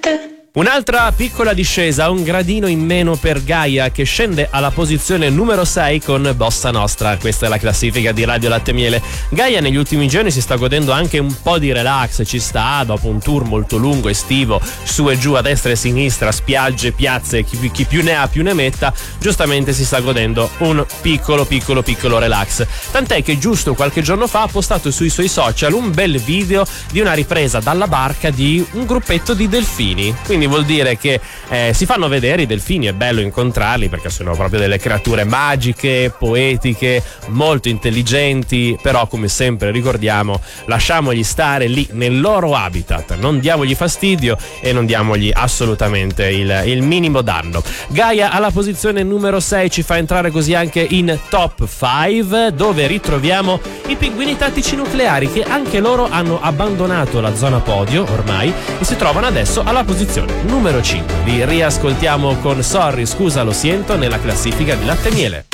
Un'altra piccola discesa, un gradino in meno per Gaia, che scende alla posizione numero 6 con Bossa Nostra. Questa è la classifica di Radio Latte Miele. Gaia negli ultimi giorni si sta godendo anche un po' di relax, ci sta dopo un tour molto lungo, estivo, su e giù, a destra e a sinistra, spiagge, piazze, chi più ne ha più ne metta, giustamente si sta godendo un piccolo relax. Tant'è che giusto qualche giorno fa ha postato sui suoi social un bel video di una ripresa dalla barca di un gruppetto di delfini. Quindi vuol dire che si fanno vedere i delfini, è bello incontrarli perché sono proprio delle creature magiche, poetiche, molto intelligenti, però come sempre ricordiamo, lasciamogli stare lì nel loro habitat, non diamogli fastidio e non diamogli assolutamente il minimo danno. Gaia alla posizione numero 6 ci fa entrare così anche in top 5, dove ritroviamo i pinguini tattici nucleari, che anche loro hanno abbandonato la zona podio ormai e si trovano adesso alla posizione numero 5. Li riascoltiamo con Sorry, scusa, lo siento nella classifica di Latte Miele.